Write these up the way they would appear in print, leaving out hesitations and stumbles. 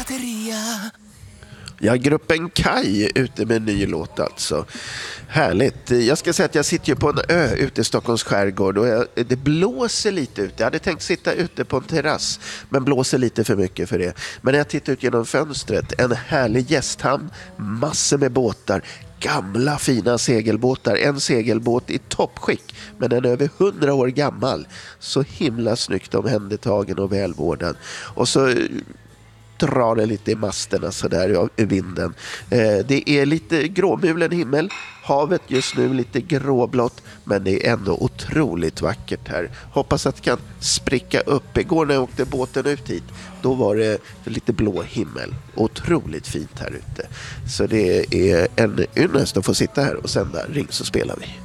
batteria. Ja, gruppen Kaj ute med en ny låt alltså. Härligt. Jag ska säga att jag sitter ju på en ö ute i Stockholms skärgård och det blåser lite ute. Jag hade tänkt sitta ute på en terrass men blåser lite för mycket för det. Men när jag tittar ut genom fönstret, en härlig gästhamn, massor med båtar, gamla fina segelbåtar. En segelbåt i toppskick, men den är över 100 år gammal. Så himla snyggt omhändertagen och välvårdad. Och så drar det lite i masterna så där i vinden. Det är lite gråmulen himmel. Havet just nu lite gråblått, men det är ändå otroligt vackert här. Hoppas att det kan spricka upp. Igår när jag åkte båten ut hit, då var det lite blå himmel. Otroligt fint här ute. Så det är en ynnest att få sitta här och sända Ring så spelar vi.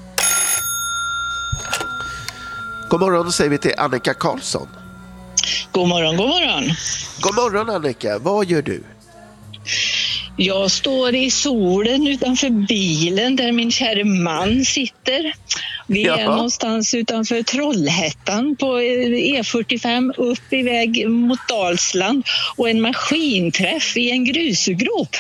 God morgon säger vi till Annika Karlsson. God morgon, god morgon. God morgon Annika, vad gör du? Jag står i solen utanför bilen där min kära man sitter. Vi är någonstans utanför Trollhättan på E45 upp i väg mot Dalsland och en maskinträff i en grusgrop.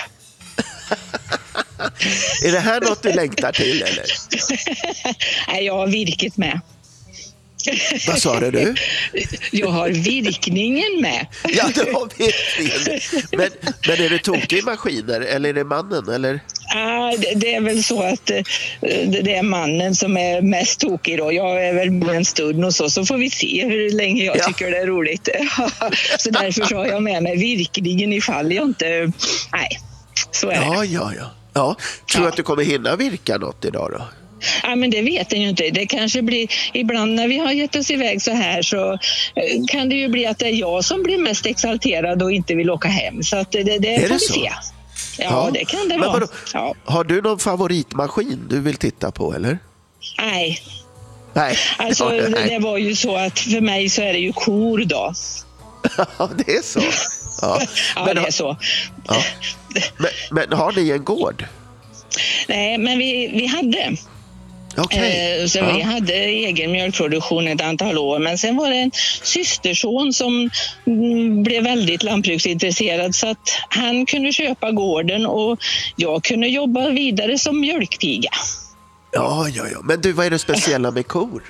Är det här något du längtar till eller? Nej, jag har virket med. Vad sa du? Jag har virkningen med. Ja, du har virkningen. Men är det tokig maskiner eller är det mannen? Eller? Det är väl så att det är mannen som är mest tokig då. Jag är väl med en stund och så får vi se hur länge jag tycker det är roligt. Så därför har jag med mig virkningen ifall jag inte... Nej, så är det. Ja. Tror du att du kommer hinna virka något idag då? Ja, men det vet jag ju inte. Det kanske blir, ibland när vi har gett oss iväg så här så kan det ju bli att det är jag som blir mest exalterad och inte vill åka hem. Så att det får vi se. Ja, det kan det vara. Ja. Har du någon favoritmaskin du vill titta på eller? Nej. Alltså, det var ju så att för mig så är det ju kor då. Ja, det är så. Ja, men, det är så. Ja. Men har ni en gård? Nej, men vi hade. Okay. Så vi hade egen mjölkproduktion ett antal år, men sen var det en systerson som blev väldigt lantbruksintresserad så att han kunde köpa gården och jag kunde jobba vidare som mjölkpiga. Ja. Men du, vad är det speciella med kor?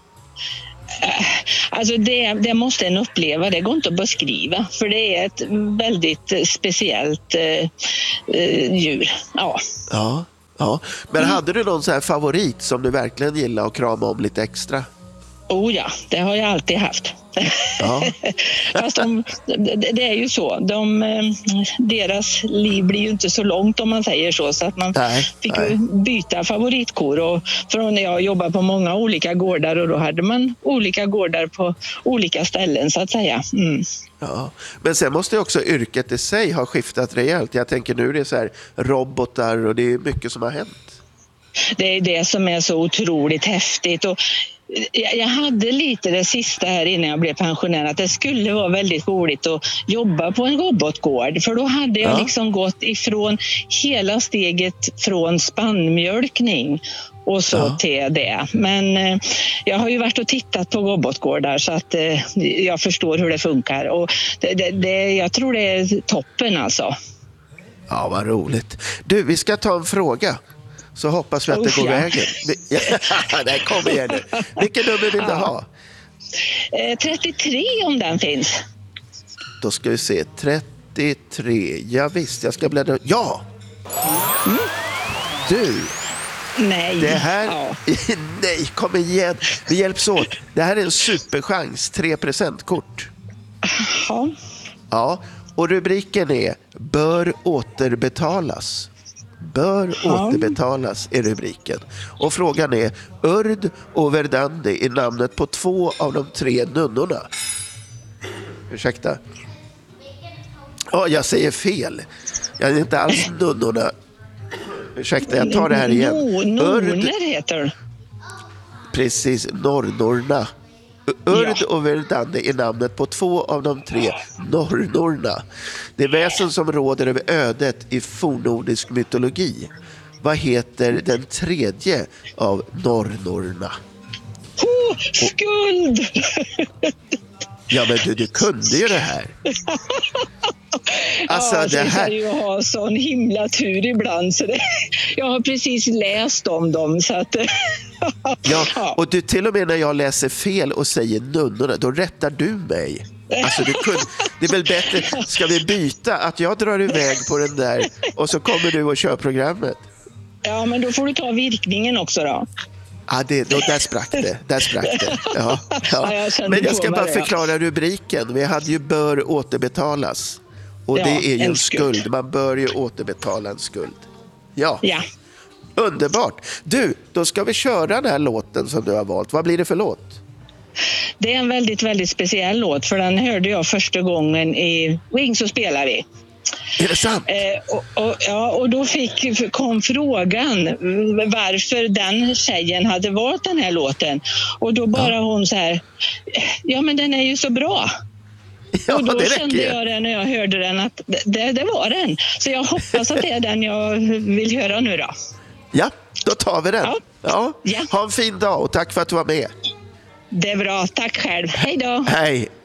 Alltså det måste en uppleva, det går inte att beskriva för det är ett väldigt speciellt djur. Ja. Men hade du någon så här favorit som du verkligen gillar att krama om lite extra? Oh ja, det har jag alltid haft. Ja. Fast det är ju så. Deras liv blir ju inte så långt om man säger så att man fick byta favoritkor. Och från när jag jobbade på många olika gårdar och då hade man olika gårdar på olika ställen så att säga. Mm. Ja. Men sen måste ju också yrket i sig ha skiftat rejält. Jag tänker nu är det så här robotar och det är mycket som har hänt. Det är det som är så otroligt häftigt och jag hade lite det sista här innan jag blev pensionär att det skulle vara väldigt roligt att jobba på en robotgård för då hade jag liksom gått ifrån hela steget från spannmjölkning och så till det. Men jag har ju varit och tittat på robotgårdar så att jag förstår hur det funkar och jag tror det är toppen alltså. Ja, vad roligt. Du, vi ska ta en fråga. Så hoppas vi att det går vägen. Nej, kom igen nu. Vilken nummer vill du ha? 33 om den finns. Då ska vi se. 33. Ja visst, jag ska bläddra. Ja! Du. Nej. Det här... Nej, kom igen. Vi hjälps åt. Det här är en superchans. 3%-kort. Ja, och rubriken är Bör återbetalas. Bör återbetalas är rubriken. Och frågan är Urd och Verdandi är namnet på 2 av de 3 nunnorna. Ursäkta. Jag säger fel. Jag är inte alls nunnorna. Ursäkta, jag tar det här igen. Nonnor heter. Precis, norrnorna. Urd och Verdandi är namnet på 2 av de 3 norrnorna. Det är väsen som råder över ödet i fornnordisk mytologi. Vad heter den 3:e av norrnorna? Skuld! Ja, men du kunde ju det här. Alltså, ja, det här... jag har sån himla tur ibland. Så jag har precis läst om dem. Så att, Ja, och du, till och med när jag läser fel och säger nunnorna, då rättar du mig. Alltså, det är väl bättre, ska vi byta att jag drar iväg på den där och så kommer du och kör programmet. Ja, men då får du ta virkningen också då. Ja, där sprack det. Ja. Men jag ska bara förklara rubriken. Vi hade ju bör återbetalas. Och det är ju en skuld. Man bör ju återbetala en skuld. Ja. Underbart. Du, då ska vi köra den här låten som du har valt. Vad blir det för låt? Det är en väldigt, väldigt speciell låt. För den hörde jag första gången i Ring så spelar vi. Är det sant? Och då kom frågan varför den tjejen hade valt den här låten. Och då bara hon så här, ja men den är ju så bra. Ja, och då det kände jag det när jag hörde den att det var den. Så jag hoppas att det är den jag vill höra nu då. Ja, då tar vi den. Ja. Ha en fin dag och tack för att du var med. Det är bra, tack själv. Hej då. Hej.